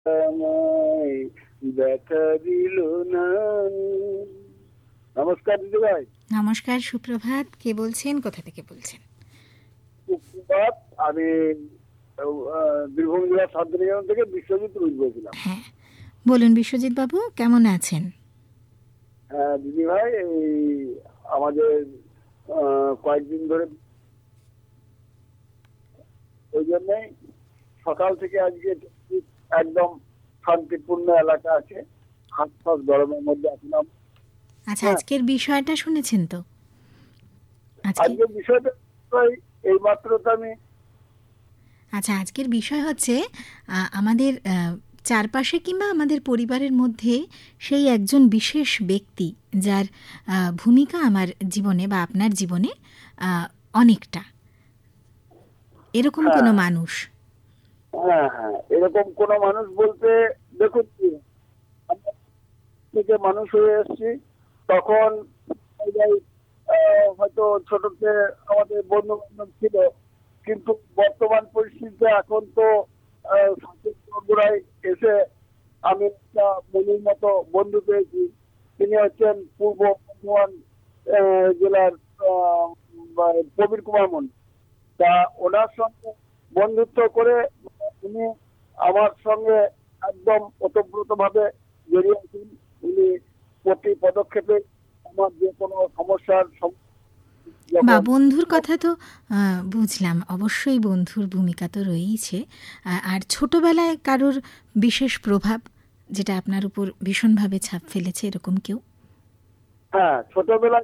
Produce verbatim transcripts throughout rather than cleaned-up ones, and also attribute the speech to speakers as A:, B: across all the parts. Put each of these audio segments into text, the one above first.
A: আমায় দেখা দিল না। নমস্কার দিদি ভাই।
B: নমস্কার, সুপ্রভাত। কে বলছেন, কোথা থেকে বলছেন?
A: সুপ্রভাত। আমি আহ, বীরভূম জেলার শান্তিনিকেতন থেকে বিশ্বজিৎ রুই বলছিলাম।
B: হ্যাঁ, বলুন বিশ্বজিৎ বাবু, কেমন আছেন?
A: হ্যাঁ দিদি ভাই, এই আমাদের আহ, কয়েকদিন ধরে ওই জন্যই সকাল থেকে আজকে একদম শান্তিপূর্ণ এলাকা আছে, হাত ফাঁস গরমের মধ্যে আসলাম।
B: আচ্ছা,
A: হ্যাঁ,
B: আজকের বিষয়টা শুনেছেন তো? আজকে
A: আজকের বিষয়টা এই মাত্র তো আমি
B: আচ্ছা আজকের বিষয় হচ্ছে আহ, আমাদের আহ, চারপাশে কিংবা আমাদের পরিবারের মধ্যে সেই একজন বিশেষ ব্যক্তি যার আহ, ভূমিকা আমার জীবনে বা আপনার জীবনে আহ, অনেকটা, এরকম
A: হ্যাঁ
B: কোনো মানুষ।
A: হ্যাঁ হ্যাঁ এরকম কোন মানুষ বলতে, দেখুন কি, আমরা থেকে মানুষ হয়ে এসেছি তখন জায়গায়, আহ, হয়তো ছোটতে আমাদের বন্ধু বান্ধব ছিল, কিন্তু বর্তমান পরিস্থিতিতে এখন তো আহ, সাথের বন্ধুরাই এসে আমি একটা মনির মতো বন্ধু পেয়েছি। তিনি হচ্ছেন পূর্ব বর্ধমান আহ, জেলার আহ, বা- প্রবীর কুমার মন্ডল। তা ওনার সঙ্গে বন্ধুত্ব করে উনি আমার সঙ্গে একদম ওতপ্রোত ভাবে জড়িয়ে আছেন। উনি প্রতি পদক্ষেপে আমার যে কোনো সমস্যার সম-
B: বা
A: যখন
B: বন্ধুর কথা তো আহ, বুঝলাম, অবশ্যই বন্ধুর ভূমিকা তো রয়েইছে। আ- আর ছোটবেলায় কারোর বিশেষ প্রভাব যেটা আপনার উপর ভীষণভাবে ছাপ ফেলেছে, এরকম কেউ?
A: হ্যাঁ, ছোটবেলায়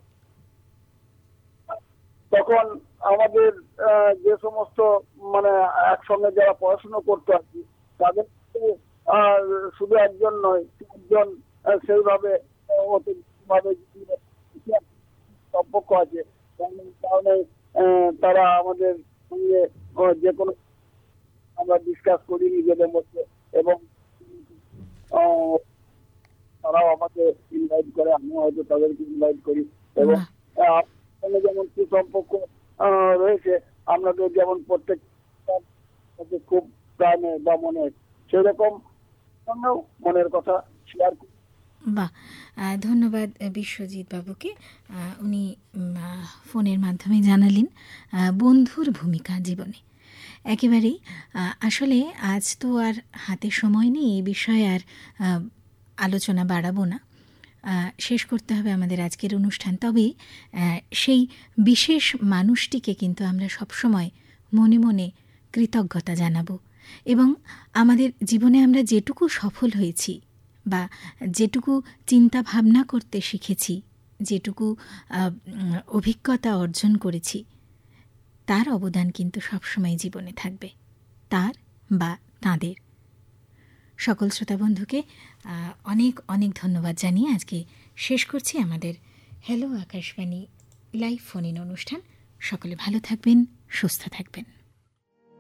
A: তখন আমাদের আহ, যে সমস্ত মানে একসঙ্গে যারা পড়াশোনা করতো আর কি, তাদের সাথে, আহ, শুধু একজন নয়, একজন সেইভাবে আহ, অতিরিক্তভাবে সম্পর্ক আছে। কারণ- কারণে আহ, তারা আমাদের সঙ্গে আহ, যে কোনো আমরা ডিসকাস করি নিজেদের মধ্যে, এবং আহ, তারাও আমাকে ইনভাইট করে, আমিও হয়তো তাদেরকে ইনভাইট করি। এবং
B: বাহ,
A: আহ, আপনার সঙ্গে যেমন সুসম্পর্ক আহ, রয়েছে, আপনাদের যেমন প্রত্যেক সাথে খুব প্রাণে বা মনে, সেরকম সঙ্গেও মনের কথা শেয়ার করি।
B: বাহ। আহ, ধন্যবাদ আহ, বিশ্বজিৎ বাবুকে। আহ, উনি উম, আহ, ফোনের মাধ্যমে জানালেন আহ, বন্ধুর ভূমিকা জীবনে। একেবারেই আহ, আসলে আজ তো আর হাতে সময় নেই এই বিষয়ে আর আহ, আলোচনা বাড়াবো না। আহ, শেষ করতে হবে আমাদের আজকের অনুষ্ঠান। তবে আহ, সেই বিশেষ মানুষটিকে কিন্তু আমরা সবসময় মনে মনে কৃতজ্ঞতা জানাবো, এবং আমাদের জীবনে আমরা যেটুকু সফল হয়েছি বা যেটুকু চিন্তা ভাবনা করতে শিখেছি, যেটুকু আহ, উম, অভিজ্ঞতা অর্জন করেছি, তার অবদান কিন্তু সবসময় জীবনে থাকবে, তার বা তাঁদের। সকল শ্রোতা বন্ধুকে আহ, অনেক অনেক ধন্যবাদ জানিয়ে আজকে শেষ করছি আমাদের hello Akashvani live phone in অনুষ্ঠান। সকলে ভালো থাকবেন, সুস্থ থাকবেন।